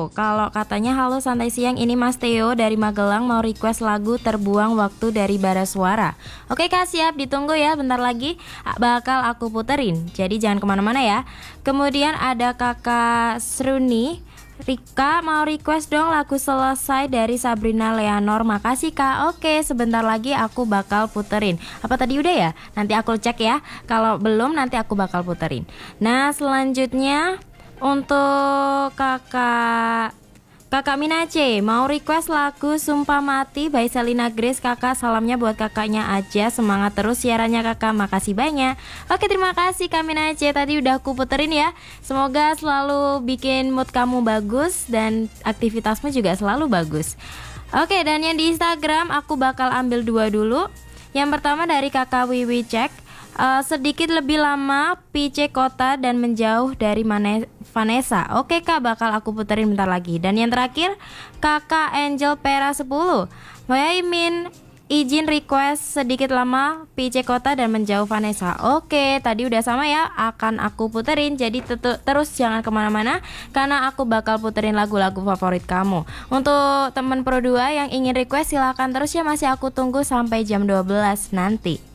aku. Kalau katanya halo santai siang, ini Mas Theo dari Magelang mau request lagu Terbuang Waktu dari Bara Suara. Oke Kak, siap, ditunggu ya, bentar lagi bakal aku puterin. Jadi jangan kemana-mana ya. Kemudian ada Kakak Sruni, Rika mau request dong lagu Selesai dari Sabrina Leonor. Makasih Kak. Oke, sebentar lagi aku bakal puterin. Apa tadi udah ya? Nanti aku cek ya. Kalau belum nanti aku bakal puterin. Nah, selanjutnya untuk Kakak Minace mau request lagu Sumpah Mati by Selina Grace. Kakak, salamnya buat kakaknya aja. Semangat terus siarannya kakak, makasih banyak. Oke, terima kasih Kak Minace. Tadi udah aku puterin ya. Semoga selalu bikin mood kamu bagus dan aktivitasmu juga selalu bagus. Oke, dan yang di Instagram aku bakal ambil dua dulu. Yang pertama dari Kakak Wiwi Cek, sedikit lebih lama PC Kota dan Menjauh dari Vanessa. Oke Kak, bakal aku puterin bentar lagi. Dan yang terakhir Kakak Angel Pera 10, Min izin request sedikit lama PC Kota dan Menjauh Vanessa. Oke, tadi udah sama ya, akan aku puterin. Jadi terus jangan kemana-mana, karena aku bakal puterin lagu-lagu favorit kamu. Untuk temen Pro 2 yang ingin request silahkan terus ya, masih aku tunggu sampai jam 12 nanti.